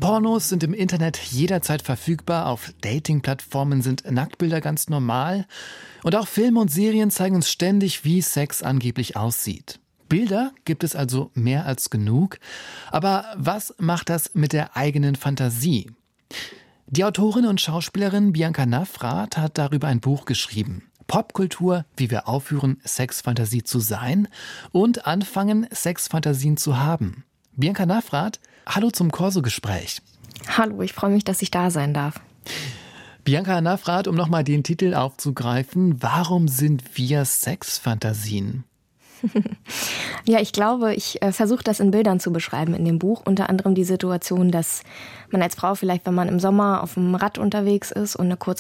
Pornos sind im Internet jederzeit verfügbar, auf Dating-Plattformen sind Nacktbilder ganz normal und auch Filme und Serien zeigen uns ständig, wie Sex angeblich aussieht. Bilder gibt es also mehr als genug, aber was macht das mit der eigenen Fantasie? Die Autorin und Schauspielerin Bianca Navrath hat darüber ein Buch geschrieben. Popkultur, wie wir aufhören, Sexfantasie zu sein und anfangen, Sexfantasien zu haben. Bianca Navrath, hallo zum Corso-Gespräch. Hallo, ich freue mich, dass ich da sein darf. Bianca Navrath, um nochmal den Titel aufzugreifen, warum sind wir Sexfantasien? Ja, ich glaube, ich versuche das in Bildern zu beschreiben in dem Buch. Unter anderem die Situation, dass man als Frau vielleicht, wenn man im Sommer auf dem Rad unterwegs ist und eine kurze